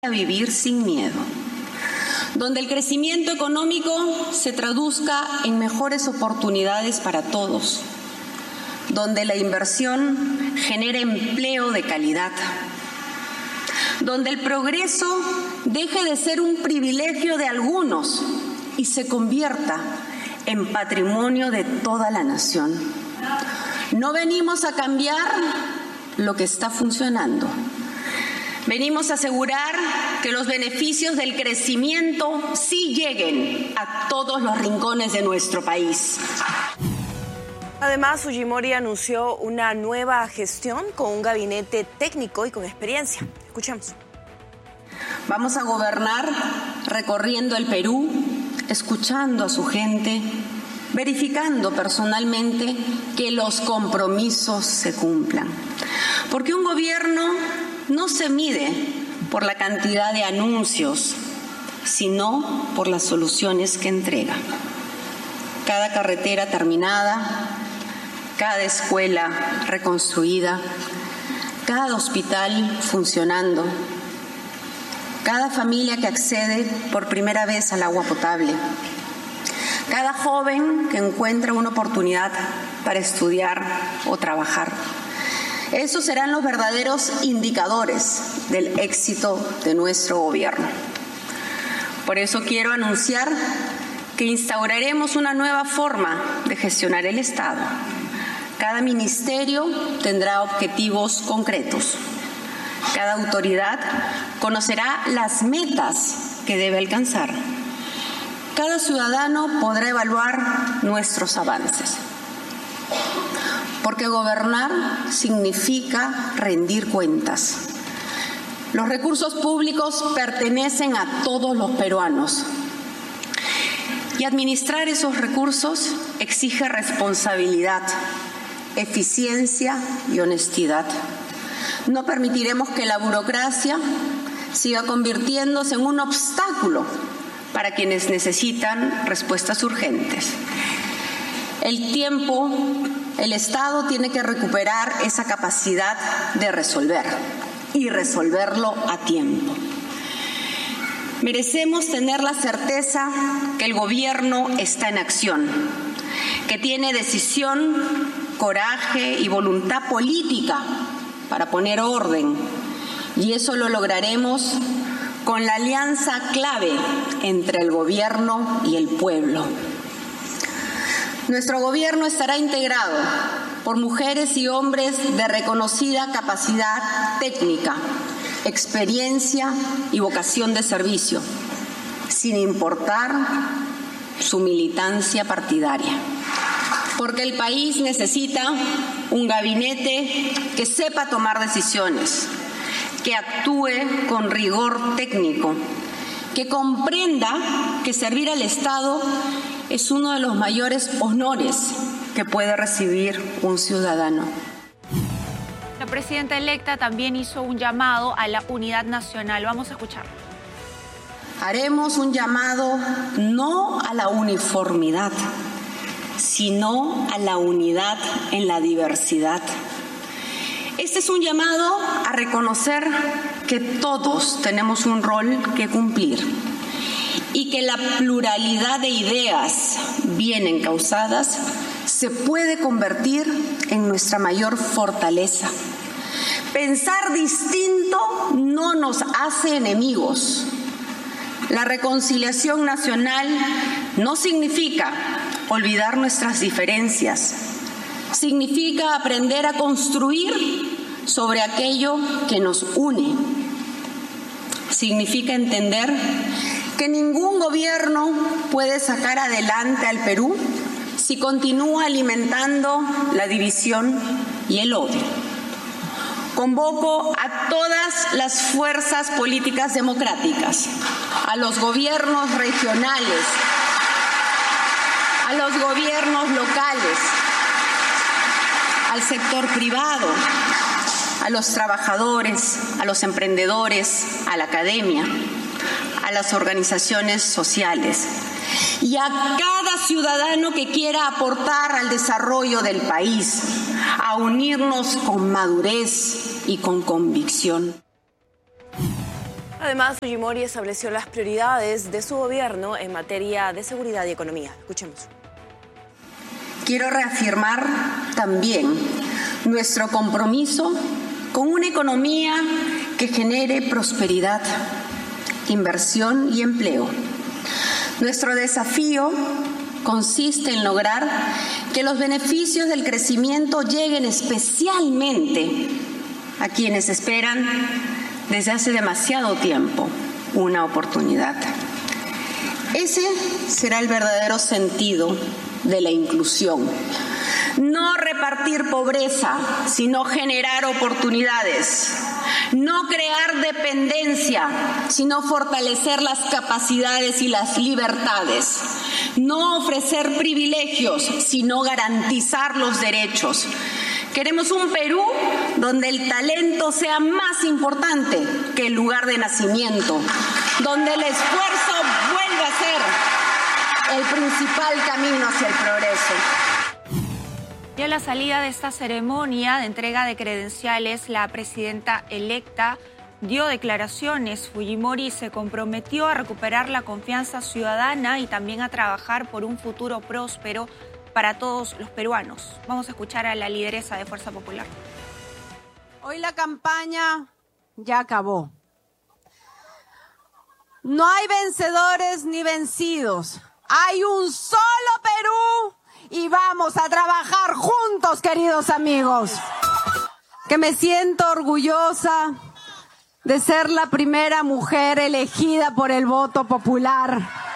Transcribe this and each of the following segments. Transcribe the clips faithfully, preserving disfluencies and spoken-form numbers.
a vivir sin miedo, donde el crecimiento económico se traduzca en mejores oportunidades para todos, donde la inversión genere empleo de calidad, donde el progreso deje de ser un privilegio de algunos y se convierta en patrimonio de toda la nación. No venimos a cambiar lo que está funcionando. Venimos a asegurar que los beneficios del crecimiento sí lleguen a todos los rincones de nuestro país. Además, Fujimori anunció una nueva gestión con un gabinete técnico y con experiencia. Escuchemos. Vamos a gobernar recorriendo el Perú, escuchando a su gente, verificando personalmente que los compromisos se cumplan. Porque un gobierno no se mide por la cantidad de anuncios, sino por las soluciones que entrega. Cada carretera terminada, cada escuela reconstruida, cada hospital funcionando, cada familia que accede por primera vez al agua potable, cada joven que encuentra una oportunidad para estudiar o trabajar. Esos serán los verdaderos indicadores del éxito de nuestro gobierno. Por eso quiero anunciar que instauraremos una nueva forma de gestionar el Estado. Cada ministerio tendrá objetivos concretos. Cada autoridad conocerá las metas que debe alcanzar. Cada ciudadano podrá evaluar nuestros avances. Porque gobernar significa rendir cuentas. Los recursos públicos pertenecen a todos los peruanos. Y administrar esos recursos exige responsabilidad, eficiencia y honestidad. No permitiremos que la burocracia siga convirtiéndose en un obstáculo para quienes necesitan respuestas urgentes. El tiempo, el Estado tiene que recuperar esa capacidad de resolver y resolverlo a tiempo. Merecemos tener la certeza que el gobierno está en acción, que tiene decisión, coraje y voluntad política para poner orden, y eso lo lograremos con la alianza clave entre el gobierno y el pueblo. Nuestro gobierno estará integrado por mujeres y hombres de reconocida capacidad técnica, experiencia y vocación de servicio, sin importar su militancia partidaria. Porque el país necesita un gabinete que sepa tomar decisiones, que actúe con rigor técnico, que comprenda que servir al Estado es uno de los mayores honores que puede recibir un ciudadano. La presidenta electa también hizo un llamado a la unidad nacional. Vamos a escuchar. Haremos un llamado no a la uniformidad, sino a la unidad en la diversidad. Este es un llamado a reconocer que todos tenemos un rol que cumplir y que la pluralidad de ideas bien encausadas se puede convertir en nuestra mayor fortaleza. Pensar distinto no nos hace enemigos. La reconciliación nacional no significa olvidar nuestras diferencias. Significa aprender a construir sobre aquello que nos une. Significa entender que ningún gobierno puede sacar adelante al Perú si continúa alimentando la división y el odio. Convoco a todas las fuerzas políticas democráticas, a los gobiernos regionales, a los gobiernos locales, al sector privado, a los trabajadores, a los emprendedores, a la academia, a las organizaciones sociales y a cada ciudadano que quiera aportar al desarrollo del país, a unirnos con madurez y con convicción. Además, Fujimori estableció las prioridades de su gobierno en materia de seguridad y economía. Escuchemos. Quiero reafirmar también nuestro compromiso con una economía que genere prosperidad, inversión y empleo. Nuestro desafío consiste en lograr que los beneficios del crecimiento lleguen especialmente a quienes esperan desde hace demasiado tiempo una oportunidad. Ese será el verdadero sentido de la inclusión. No repartir pobreza, sino generar oportunidades. No crear dependencia, sino fortalecer las capacidades y las libertades. No ofrecer privilegios, sino garantizar los derechos. Queremos un Perú donde el talento sea más importante que el lugar de nacimiento, donde el esfuerzo vuelva a ser el principal camino hacia el progreso. Y a la salida de esta ceremonia de entrega de credenciales, la presidenta electa dio declaraciones. Fujimori se comprometió a recuperar la confianza ciudadana y también a trabajar por un futuro próspero para todos los peruanos. Vamos a escuchar a la lideresa de Fuerza Popular. Hoy la campaña ya acabó. No hay vencedores ni vencidos. Hay un solo Perú y vamos a trabajar juntos, queridos amigos. Que me siento orgullosa de ser la primera mujer elegida por el voto popular.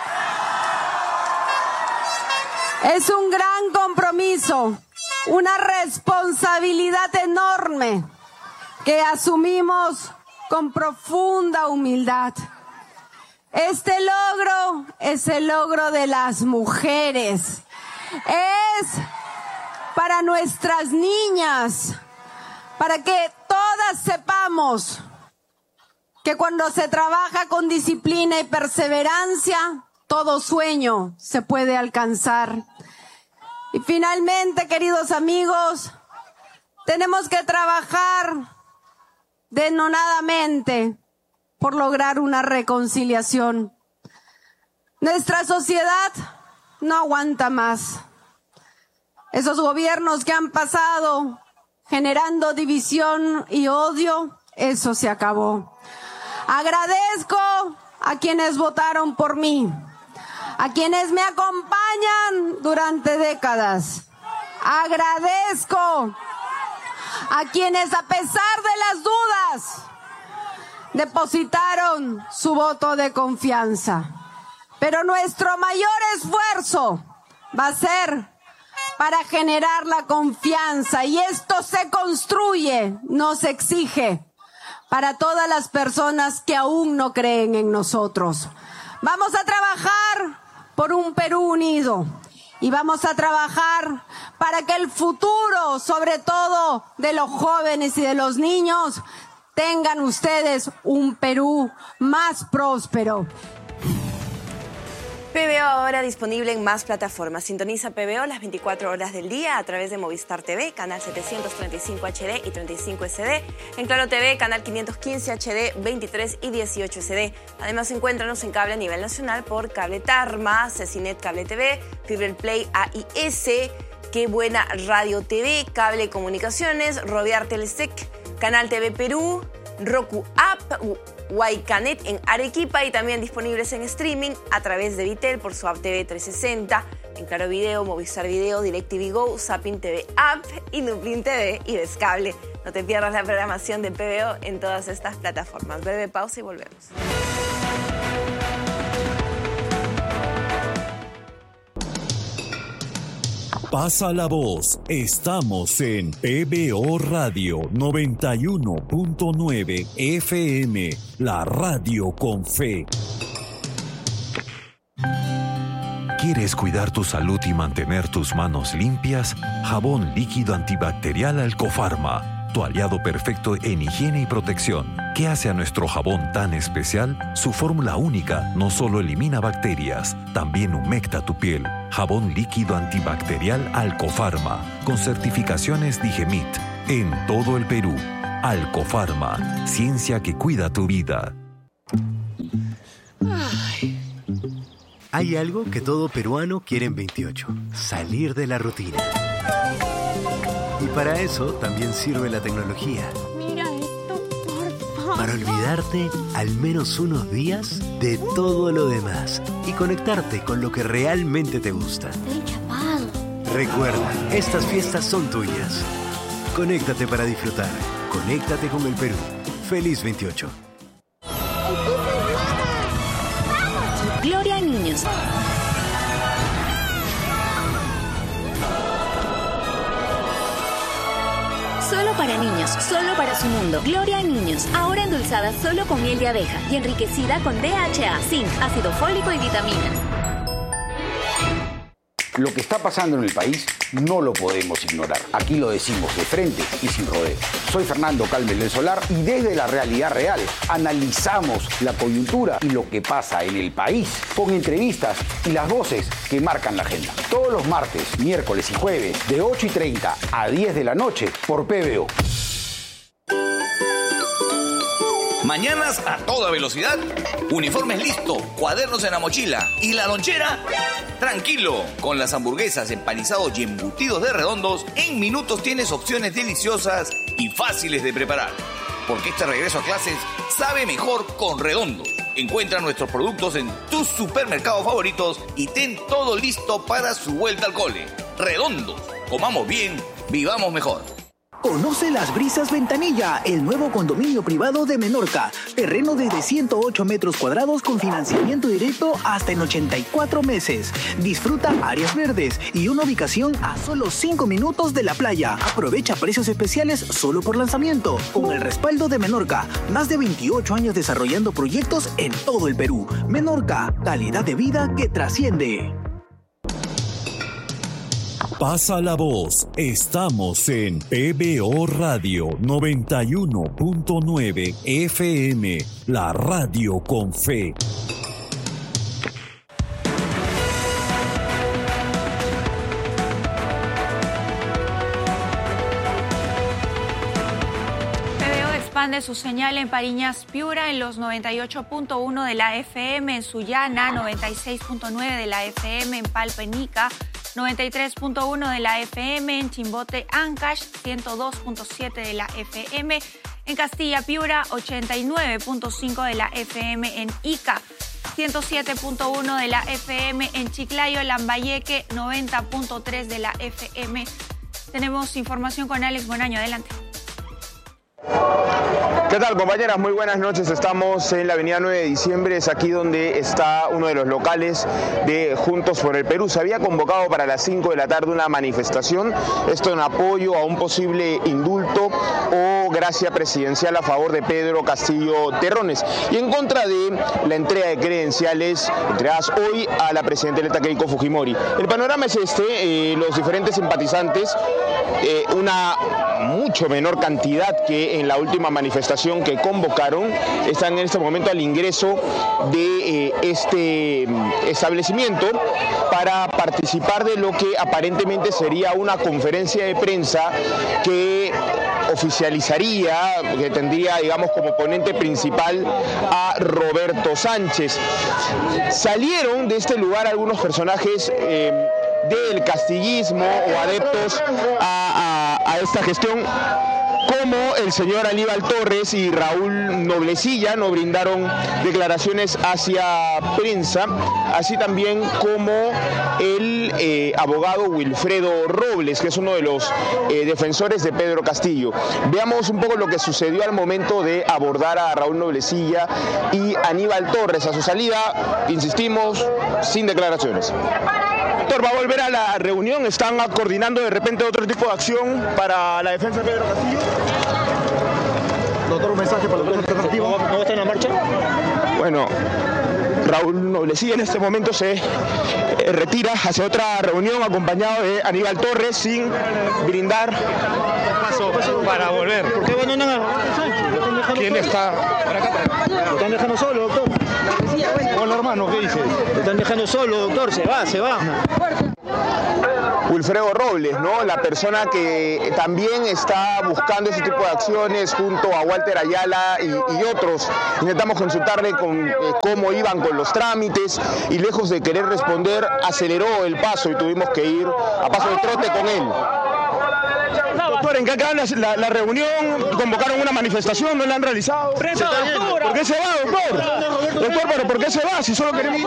Es un gran compromiso, una responsabilidad enorme que asumimos con profunda humildad. Este logro es el logro de las mujeres. Es para nuestras niñas, para que todas sepamos que cuando se trabaja con disciplina y perseverancia, todo sueño se puede alcanzar. Y finalmente, queridos amigos, tenemos que trabajar denodadamente por lograr una reconciliación. Nuestra sociedad no aguanta más. Esos gobiernos que han pasado generando división y odio, eso se acabó. Agradezco a quienes votaron por mí, a quienes me acompañan durante décadas. Agradezco a quienes, a pesar de las dudas, depositaron su voto de confianza. Pero nuestro mayor esfuerzo va a ser para generar la confianza, y esto se construye, no se exige, para todas las personas que aún no creen en nosotros. Vamos a trabajar por un Perú unido y vamos a trabajar para que el futuro, sobre todo de los jóvenes y de los niños, tengan ustedes un Perú más próspero. P B O ahora disponible en más plataformas. Sintoniza P B O las veinticuatro horas del día a través de Movistar T V, canal setecientos treinta y cinco H D y treinta y cinco S D. En Claro T V, canal quinientos quince H D, veintitrés y dieciocho S D. Además, encuéntranos en cable a nivel nacional por Cable Tarma, Cecinet Cable T V, Fiberplay A I S, Qué Buena Radio T V, Cable Comunicaciones, Rodear Telesec, Canal T V Perú, Roku App, Huaycanet en Arequipa y también disponibles en streaming a través de Vitel por su app T V trescientos sesenta, en Claro Video, Movistar Video, DirecTV Go, Zapping T V App, Inuplin T V y Descable. No te pierdas la programación de P B O en todas estas plataformas. Breve pausa y volvemos. Pasa la voz, estamos en P B O Radio noventa y uno punto nueve F M, la radio con fe. ¿Quieres cuidar tu salud y mantener tus manos limpias? Jabón líquido antibacterial Alcofarma, tu aliado perfecto en higiene y protección. ¿Qué hace a nuestro jabón tan especial? Su fórmula única no solo elimina bacterias, también humecta tu piel. Jabón líquido antibacterial Alcofarma, con certificaciones Digemit, en todo el Perú. Alcofarma, ciencia que cuida tu vida. Hay algo que todo peruano quiere en veintiocho, salir de la rutina. Y para eso también sirve la tecnología. Mira esto, por favor. Para olvidarte al menos unos días de todo lo demás y conectarte con lo que realmente te gusta. Estoy chapado. Recuerda, estas fiestas son tuyas. Conéctate para disfrutar. Conéctate con el Perú. Feliz veintiocho. Gloria a Niños. Solo para niños, solo para su mundo. Gloria a Niños, ahora endulzada solo con miel de abeja y enriquecida con D H A, zinc, ácido fólico y vitaminas. Lo que está pasando en el país no lo podemos ignorar. Aquí lo decimos de frente y sin rodeo. Soy Fernando Calmes del Solar y desde la realidad real analizamos la coyuntura y lo que pasa en el país con entrevistas y las voces que marcan la agenda. Todos los martes, miércoles y jueves de ocho y treinta a diez de la noche por P B O. Mañanas a toda velocidad, uniformes listos, cuadernos en la mochila y la lonchera. Tranquilo, con las hamburguesas, empanizados y embutidos de Redondos, en minutos tienes opciones deliciosas y fáciles de preparar. Porque este regreso a clases sabe mejor con Redondos. Encuentra nuestros productos en tus supermercados favoritos y ten todo listo para su vuelta al cole. Redondos, comamos bien, vivamos mejor. Conoce Las Brisas Ventanilla, el nuevo condominio privado de Menorca. Terreno desde ciento ocho metros cuadrados con financiamiento directo hasta en ochenta y cuatro meses. Disfruta áreas verdes y una ubicación a solo cinco minutos de la playa. Aprovecha precios especiales solo por lanzamiento. Con el respaldo de Menorca, más de veintiocho años desarrollando proyectos en todo el Perú. Menorca, calidad de vida que trasciende. Pasa la voz, estamos en P B O Radio noventa y uno punto nueve F M, la radio con fe. P B O expande su señal en Pariñas, Piura, en los noventa y ocho punto uno de la F M, en Sullana, noventa y seis punto nueve de la F M, en Palpenica, noventa y tres punto uno de la F M, en Chimbote, Ancash, ciento dos punto siete de la F M, en Castilla, Piura, ochenta y nueve punto cinco de la F M, en Ica, ciento siete punto uno de la F M, en Chiclayo, Lambayeque, noventa punto tres de la F M. Tenemos información con Alex Bonaño, adelante. ¿Qué tal, compañeras? Muy buenas noches. Estamos en la avenida nueve de diciembre, es aquí donde está uno de los locales de Juntos por el Perú. Se había convocado para las cinco de la tarde una manifestación, esto en apoyo a un posible indulto o gracia presidencial a favor de Pedro Castillo Terrones y en contra de la entrega de credenciales entregadas hoy a la presidenta electa Keiko Fujimori. El panorama es este, eh, los diferentes simpatizantes, eh, una mucho menor cantidad que en la última manifestación que convocaron, están en este momento al ingreso de eh, este establecimiento para participar de lo que aparentemente sería una conferencia de prensa que oficializaría, que tendría, digamos, como ponente principal a Roberto Sánchez. Salieron de este lugar algunos personajes eh, del castillismo o adeptos a, a, a esta gestión, como el señor Aníbal Torres y Raúl Noblecilla, no brindaron declaraciones hacia prensa, así también como el eh, abogado Wilfredo Robles, que es uno de los eh, defensores de Pedro Castillo. Veamos un poco lo que sucedió al momento de abordar a Raúl Noblecilla y Aníbal Torres. A su salida, insistimos, sin declaraciones. Doctor, ¿va a volver a la reunión? ¿Están coordinando de repente otro tipo de acción para la defensa de Pedro Castillo? Doctor, un mensaje para los alternativos. ¿No está en la marcha? Bueno, Raúl Noblecilla en este momento se eh, retira hacia otra reunión acompañado de Aníbal Torres sin brindar paso para volver. ¿Por qué abandonan a Roberto Sánchez? ¿Quién está? Para acá, para acá. Lo están dejando solo, doctor. Hola, hermano, ¿qué dices? Lo están dejando solo, doctor. Se va, se va. Wilfredo Robles, ¿no? La persona que también está buscando ese tipo de acciones junto a Walter Ayala y, y otros. Intentamos consultarle con eh, cómo iban con los trámites y lejos de querer responder, aceleró el paso y tuvimos que ir a paso de trote con él. Doctor, ¿en qué acaba la, la, la reunión? ¿Convocaron una manifestación? ¿No la han realizado? ¿Por qué se va, doctor? Doctor, ¿pero por qué se va? Si solo queremos...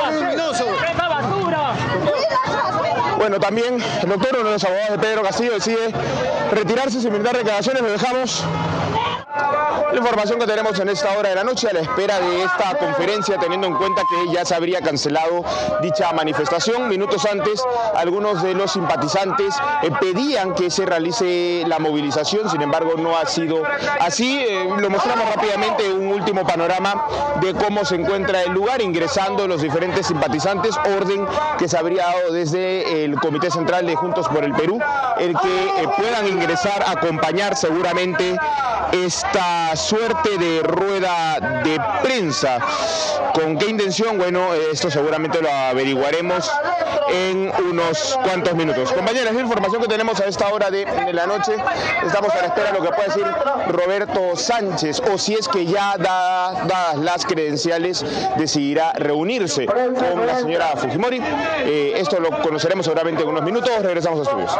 Bueno, también el doctor, uno de los abogados de Pedro Castillo, decide retirarse sin brindar declaraciones. Lo dejamos. La información que tenemos en esta hora de la noche a la espera de esta conferencia, teniendo en cuenta que ya se habría cancelado dicha manifestación. Minutos antes, algunos de los simpatizantes eh, pedían que se realice la movilización, sin embargo no ha sido así. Eh, lo mostramos rápidamente, un último panorama de cómo se encuentra el lugar, ingresando los diferentes simpatizantes, orden que se habría dado desde el Comité Central de Juntos por el Perú, el que eh, puedan ingresar a acompañar seguramente esta suerte de rueda de prensa. ¿Con qué intención? Bueno, esto seguramente lo averiguaremos en unos cuantos minutos. Compañeras, la información que tenemos a esta hora de, de la noche. Estamos a la espera de lo que pueda decir Roberto Sánchez, o si es que ya dadas da las credenciales decidirá reunirse con la señora Fujimori. Eh, esto lo conoceremos seguramente en unos minutos. Regresamos a estudios.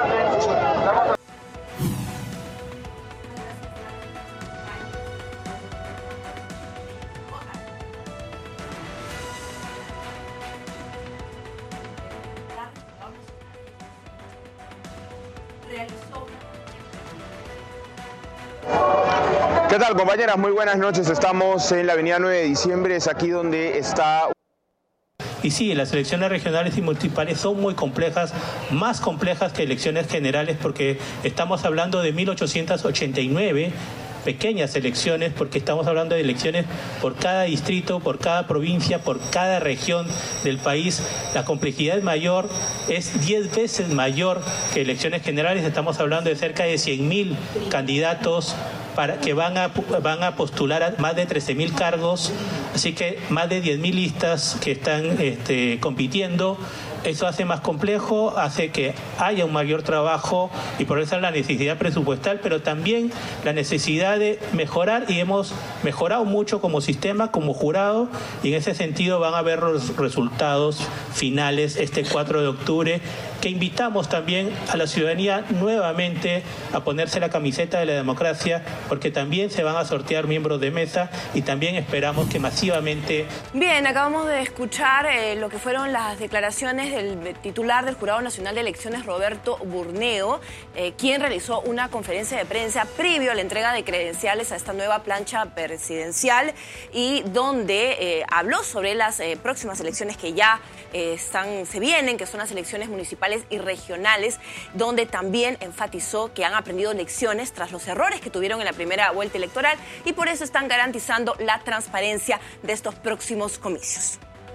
¿Qué tal, compañeras? Muy buenas noches. Estamos en la avenida nueve de diciembre, es aquí donde está... Y sí, las elecciones regionales y municipales son muy complejas, más complejas que elecciones generales, porque estamos hablando de mil ochocientos ochenta y nueve pequeñas elecciones, porque estamos hablando de elecciones por cada distrito, por cada provincia, por cada región del país. La complejidad es mayor, es diez veces mayor que elecciones generales. Estamos hablando de cerca de cien mil candidatos para que van a, van a postular a más de trece mil cargos, así que más de diez mil listas que están este, compitiendo. Eso hace más complejo, hace que haya un mayor trabajo y por eso la necesidad presupuestal, pero también la necesidad de mejorar, y hemos mejorado mucho como sistema, como jurado, y en ese sentido van a ver los resultados finales este cuatro de octubre, que invitamos también a la ciudadanía nuevamente a ponerse la camiseta de la democracia, porque también se van a sortear miembros de mesa y también esperamos que masivamente... Bien, acabamos de escuchar eh, lo que fueron las declaraciones del titular del Jurado Nacional de Elecciones, Roberto Burneo, eh, quien realizó una conferencia de prensa previo a la entrega de credenciales a esta nueva plancha presidencial y donde eh, habló sobre las eh, próximas elecciones que ya eh, están, se vienen, que son las elecciones municipales y regionales, donde también enfatizó que han aprendido lecciones tras los errores que tuvieron en la primera vuelta electoral y por eso están garantizando la transparencia de estos próximos comicios.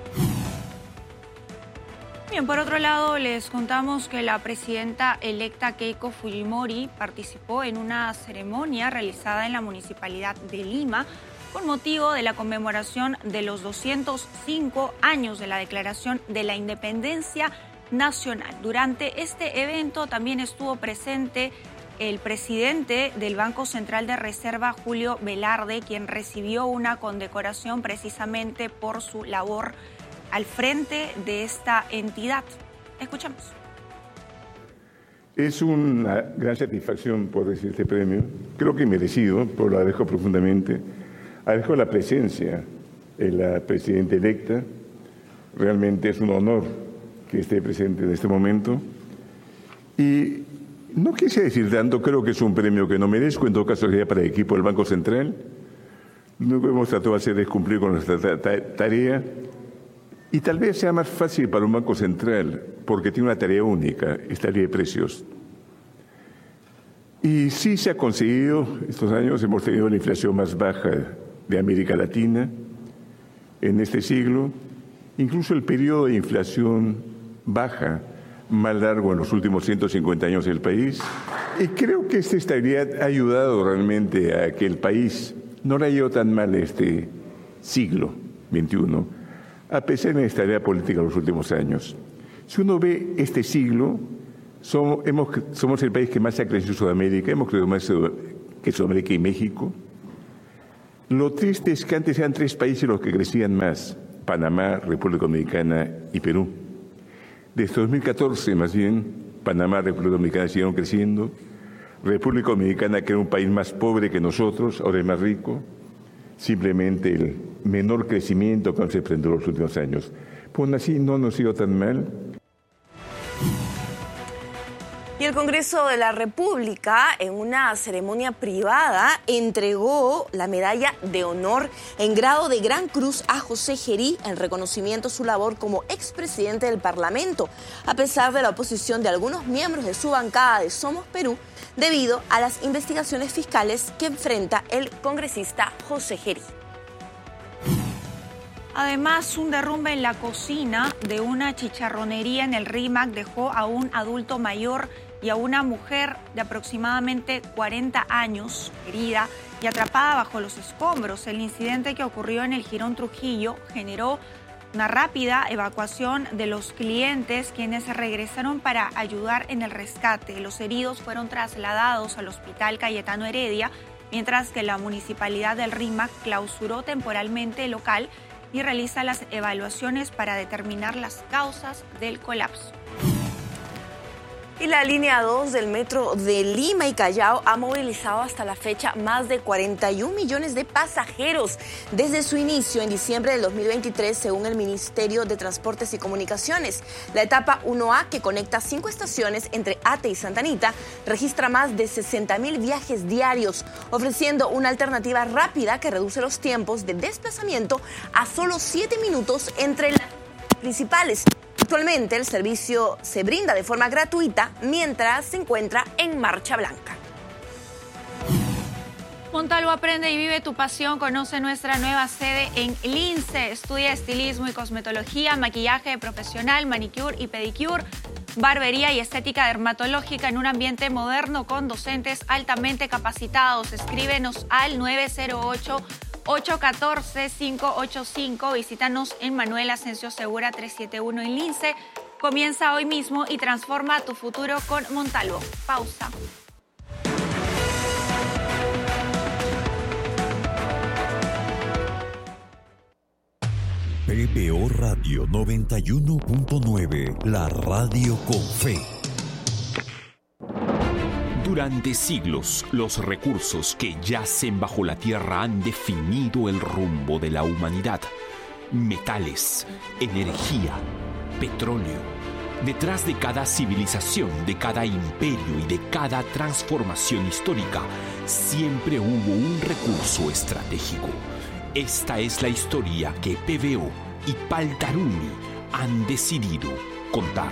Bien, por otro lado, les contamos que la presidenta electa Keiko Fujimori participó en una ceremonia realizada en la Municipalidad de Lima con motivo de la conmemoración de los doscientos cinco años de la Declaración de la Independencia Nacional. Durante este evento también estuvo presente el presidente del Banco Central de Reserva, Julio Velarde, quien recibió una condecoración precisamente por su labor al frente de esta entidad. Escuchamos. Es una gran satisfacción poder recibir este premio, creo que merecido, por lo agradezco profundamente. Agradezco la presencia de la presidenta electa, realmente es un honor que esté presente en este momento. Y no quise decir tanto, creo que es un premio que no merezco, en todo caso sería para el equipo del Banco Central. Lo que hemos tratado de hacer es cumplir con nuestra tarea. Y tal vez sea más fácil para un Banco Central, porque tiene una tarea única, esta ley de precios. Y sí se ha conseguido, estos años hemos tenido la inflación más baja de América Latina en este siglo, incluso el periodo de inflación baja más largo en los últimos ciento cincuenta años del país. Y creo que esta estabilidad ha ayudado realmente a que el país no le haya ido tan mal este siglo veintiuno, a pesar de la inestabilidad política de los últimos años. Si uno ve este siglo, somos, hemos, somos el país que más ha crecido en Sudamérica, hemos crecido más que Sudamérica y México. Lo triste es que antes eran tres países los que crecían más: Panamá, República Dominicana y Perú. Desde dos mil catorce, más bien, Panamá, República Dominicana siguieron creciendo. República Dominicana, que era un país más pobre que nosotros, ahora es más rico. Simplemente el menor crecimiento que se presentó en los últimos años. Pues así no nos ha ido tan mal. Y el Congreso de la República, en una ceremonia privada, entregó la medalla de honor en grado de Gran Cruz a José Gerí en reconocimiento a su labor como expresidente del Parlamento, a pesar de la oposición de algunos miembros de su bancada de Somos Perú, debido a las investigaciones fiscales que enfrenta el congresista José Gerí. Además, un derrumbe en la cocina de una chicharronería en el Rímac dejó a un adulto mayor y a una mujer de aproximadamente cuarenta años herida y atrapada bajo los escombros. El incidente, que ocurrió en el Jirón Trujillo, generó una rápida evacuación de los clientes, quienes regresaron para ayudar en el rescate. Los heridos fueron trasladados al Hospital Cayetano Heredia, mientras que la Municipalidad del Rímac clausuró temporalmente el local y realiza las evaluaciones para determinar las causas del colapso. Y la línea dos del metro de Lima y Callao ha movilizado hasta la fecha más de cuarenta y un millones de pasajeros desde su inicio en diciembre del dos mil veintitrés, según el Ministerio de Transportes y Comunicaciones. La etapa uno A, que conecta cinco estaciones entre Ate y Santa Anita, registra más de sesenta mil viajes diarios, ofreciendo una alternativa rápida que reduce los tiempos de desplazamiento a solo siete minutos entre las principales. Actualmente el servicio se brinda de forma gratuita mientras se encuentra en marcha blanca. Montalvo, aprende y vive tu pasión. Conoce nuestra nueva sede en Lince. Estudia estilismo y cosmetología, maquillaje profesional, manicure y pedicure, barbería y estética dermatológica en un ambiente moderno con docentes altamente capacitados. Escríbenos al nueve cero ocho, ocho uno cuatro, cinco ocho cinco. Visítanos en Manuel Asensio Segura trescientos setenta y uno en Lince. Comienza hoy mismo y transforma tu futuro con Montalvo. Pausa. P B O Radio noventa y uno punto nueve, la radio con fe. Durante siglos, los recursos que yacen bajo la tierra han definido el rumbo de la humanidad. Metales, energía, petróleo. Detrás de cada civilización, de cada imperio y de cada transformación histórica, siempre hubo un recurso estratégico. Esta es la historia que P B O y Paltarumi han decidido contar.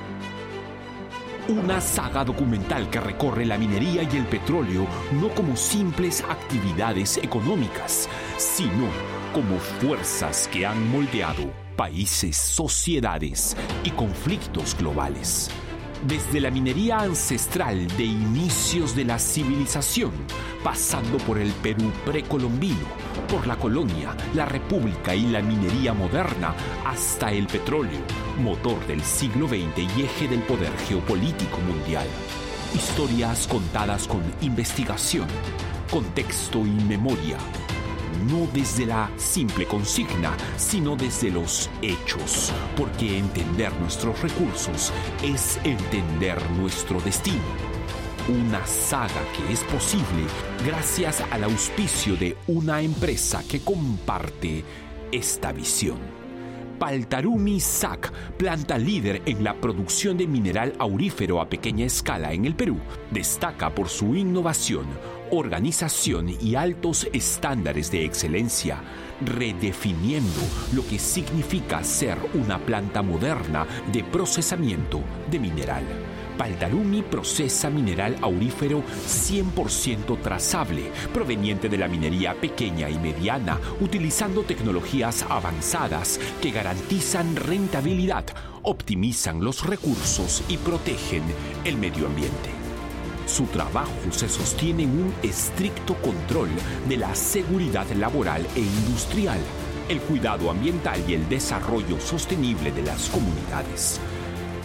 Una saga documental que recorre la minería y el petróleo no como simples actividades económicas, sino como fuerzas que han moldeado países, sociedades y conflictos globales. Desde la minería ancestral de inicios de la civilización, pasando por el Perú precolombino, por la colonia, la república y la minería moderna, hasta el petróleo, motor del siglo veinte y eje del poder geopolítico mundial. Historias contadas con investigación, contexto y memoria. No desde la simple consigna, sino desde los hechos, porque entender nuestros recursos es entender nuestro destino. Una saga que es posible gracias al auspicio de una empresa que comparte esta visión. Paltarumi S A C, planta líder en la producción de mineral aurífero a pequeña escala en el Perú, destaca por su innovación, organización y altos estándares de excelencia, redefiniendo lo que significa ser una planta moderna de procesamiento de mineral. Paltarumi procesa mineral aurífero cien por ciento trazable, proveniente de la minería pequeña y mediana, utilizando tecnologías avanzadas que garantizan rentabilidad, optimizan los recursos y protegen el medio ambiente. Su trabajo se sostiene en un estricto control de la seguridad laboral e industrial, el cuidado ambiental y el desarrollo sostenible de las comunidades.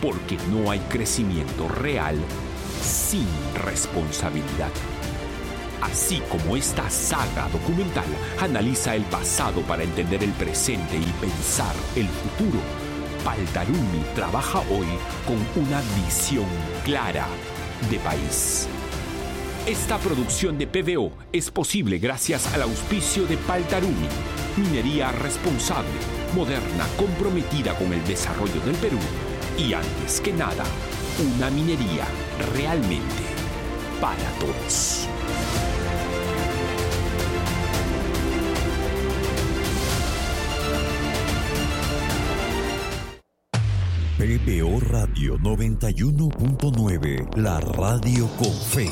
porque no hay crecimiento real sin responsabilidad. Así como esta saga documental analiza el pasado para entender el presente y pensar el futuro, Paltarumi trabaja hoy con una visión clara de país. Esta producción de P B O es posible gracias al auspicio de Paltarumi, minería responsable, moderna, comprometida con el desarrollo del Perú y, antes que nada, una minería realmente para todos. P B O Radio noventa y uno punto nueve, la radio con fe.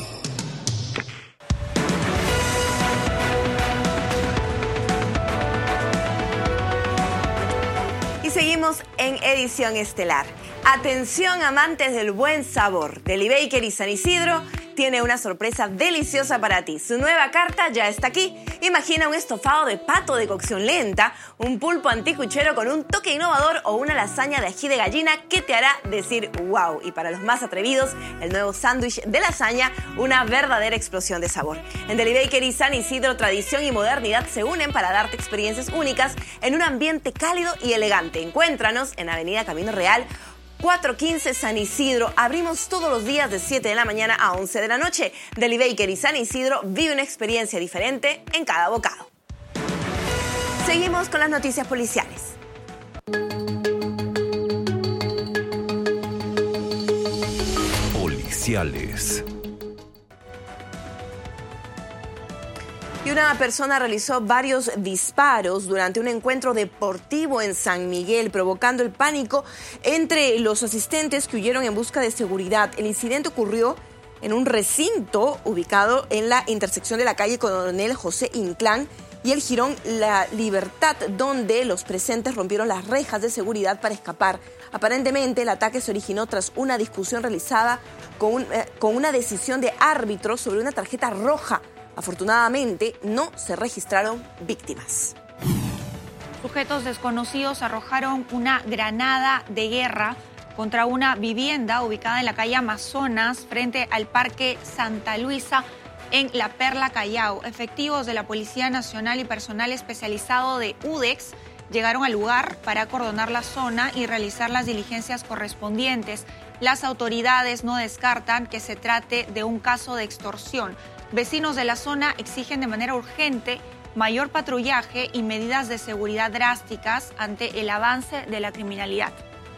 Y seguimos en edición estelar. Atención, amantes del buen sabor. Deli Baker y San Isidro tiene una sorpresa deliciosa para ti. Su nueva carta ya está aquí. Imagina un estofado de pato de cocción lenta, un pulpo anticuchero con un toque innovador o una lasaña de ají de gallina que te hará decir wow. Y para los más atrevidos, el nuevo sándwich de lasaña, una verdadera explosión de sabor. En Deli Baker y San Isidro, tradición y modernidad se unen para darte experiencias únicas en un ambiente cálido y elegante. Encuéntranos en Avenida Camino Real, cuatrocientos quince San Isidro. Abrimos todos los días de siete de la mañana a once de la noche. Deli Baker y San Isidro, vive una experiencia diferente en cada bocado. Seguimos con las noticias policiales. Policiales. Y una persona realizó varios disparos durante un encuentro deportivo en San Miguel, provocando el pánico entre los asistentes que huyeron en busca de seguridad. El incidente ocurrió en un recinto ubicado en la intersección de la calle Coronel José Inclán y el jirón La Libertad, donde los presentes rompieron las rejas de seguridad para escapar. Aparentemente, el ataque se originó tras una discusión realizada con, un, eh, con una decisión de árbitro sobre una tarjeta roja. Afortunadamente, no se registraron víctimas. Sujetos desconocidos arrojaron una granada de guerra contra una vivienda ubicada en la calle Amazonas frente al Parque Santa Luisa en La Perla, Callao. Efectivos de la Policía Nacional y personal especializado de U D E X llegaron al lugar para acordonar la zona y realizar las diligencias correspondientes. Las autoridades no descartan que se trate de un caso de extorsión. Vecinos de la zona exigen de manera urgente mayor patrullaje y medidas de seguridad drásticas ante el avance de la criminalidad.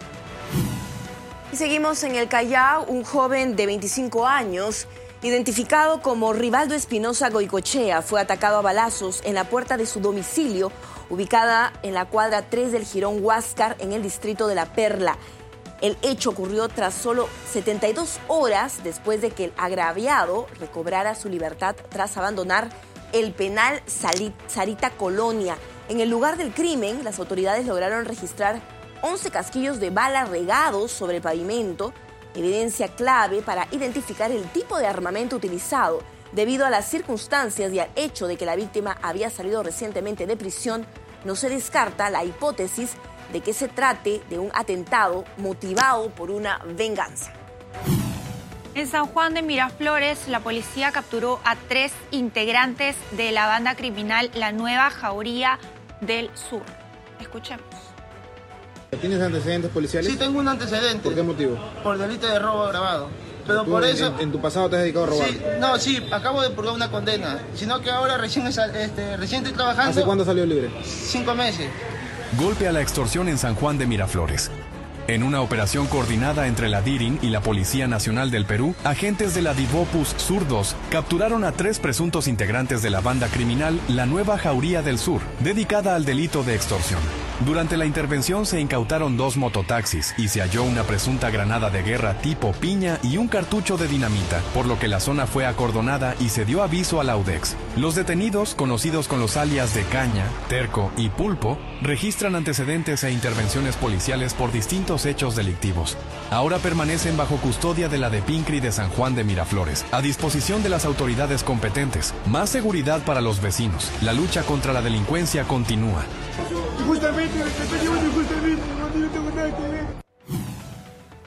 Y seguimos en el Callao. Un joven de veinticinco años, identificado como Rivaldo Espinosa Goicochea, fue atacado a balazos en la puerta de su domicilio, ubicada en la cuadra tres del Jirón Huáscar, en el distrito de La Perla. El hecho ocurrió tras solo setenta y dos horas después de que el agraviado recobrara su libertad tras abandonar el penal Sarita Colonia. En el lugar del crimen, las autoridades lograron registrar once casquillos de bala regados sobre el pavimento, evidencia clave para identificar el tipo de armamento utilizado. Debido a las circunstancias y al hecho de que la víctima había salido recientemente de prisión, no se descarta la hipótesis de que se trate de un atentado motivado por una venganza. En San Juan de Miraflores, la policía capturó a tres integrantes de la banda criminal La Nueva Jauría del Sur. Escuchemos. ¿Tienes antecedentes policiales? Sí, tengo un antecedente. ¿Por qué motivo? Por delito de robo agravado. Pero ¿Tú por en, eso... En, en tu pasado te has dedicado a robar? Sí, no, sí, acabo de purgar una condena. Sino que ahora recién, este, recién estoy trabajando... ¿Hace cuándo salió libre? Cinco meses. Golpe a la extorsión en San Juan de Miraflores. En una operación coordinada entre la DIRIN y la Policía Nacional del Perú, agentes de la Divopus Sur dos capturaron a tres presuntos integrantes de la banda criminal La Nueva Jauría del Sur, dedicada al delito de extorsión. Durante la intervención se incautaron dos mototaxis y se halló una presunta granada de guerra tipo piña y un cartucho de dinamita, por lo que la zona fue acordonada y se dio aviso a la U D E X. Los detenidos, conocidos con los alias de Caña, Terco y Pulpo, registran antecedentes e intervenciones policiales por distintos hechos delictivos. Ahora permanecen bajo custodia de la DEPINCRI de San Juan de Miraflores, a disposición de las autoridades competentes. Más seguridad para los vecinos. La lucha contra la delincuencia continúa.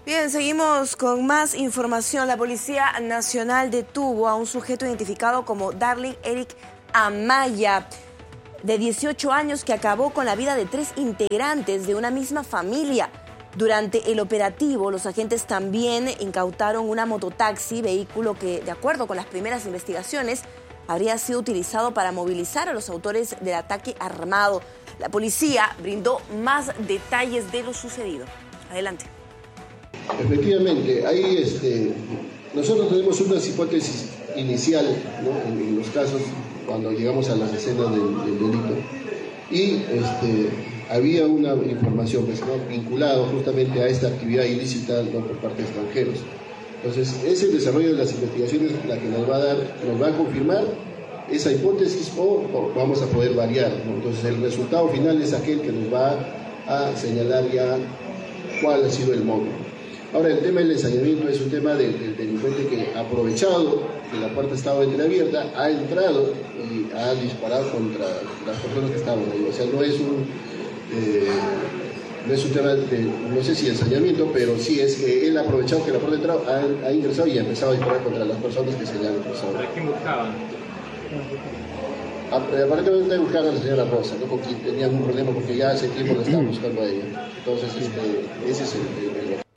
Bien, seguimos con más información. La Policía Nacional detuvo a un sujeto identificado como Darling Eric Amaya, de dieciocho años, que acabó con la vida de tres integrantes de una misma familia. Durante el operativo, los agentes también incautaron una mototaxi, vehículo que, de acuerdo con las primeras investigaciones, habría sido utilizado para movilizar a los autores del ataque armado. La policía brindó más detalles de lo sucedido. Adelante. Efectivamente, ahí este, nosotros tenemos unas hipótesis inicial, ¿no? en, en los casos cuando llegamos a las escenas del, del delito, y este, había una información pues, ¿no? vinculada justamente a esta actividad ilícita, ¿no? por parte de extranjeros. Entonces, es el desarrollo de las investigaciones la que nos va a dar, nos va a confirmar esa hipótesis o, o vamos a poder variar, ¿no? Entonces, el resultado final es aquel que nos va a señalar ya cuál ha sido el módulo. Ahora, el tema del ensañamiento es un tema del, del delincuente que ha aprovechado que la puerta estaba entreabierta, ha entrado y ha disparado contra las personas que estaban ahí. O sea, no es un, eh, no es un tema de, no sé si ensañamiento, pero sí es que él ha aprovechado que la puerta entrado, ha, ha ingresado y ha empezado a disparar contra las personas que se le han cruzado. ¿Para quién buscaban? Aparentemente buscaban a la señora Rosa, ¿no? Con quien tenían un problema porque ya hace tiempo la estaban buscando a ella. Entonces, este, ese es el, el, el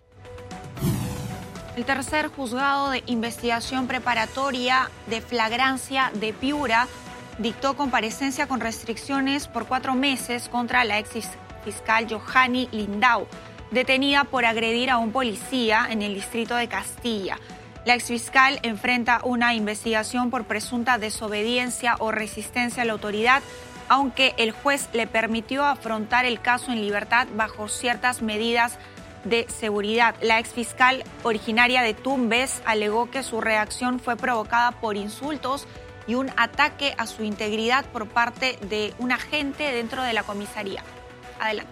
El tercer juzgado de investigación preparatoria de flagrancia de Piura dictó comparecencia con restricciones por cuatro meses contra la ex fiscal Johanny Lindau, detenida por agredir a un policía en el distrito de Castilla. La exfiscal enfrenta una investigación por presunta desobediencia o resistencia a la autoridad, aunque el juez le permitió afrontar el caso en libertad bajo ciertas medidas de seguridad. La exfiscal, originaria de Tumbes, alegó que su reacción fue provocada por insultos y un ataque a su integridad por parte de un agente dentro de la comisaría. Adelante.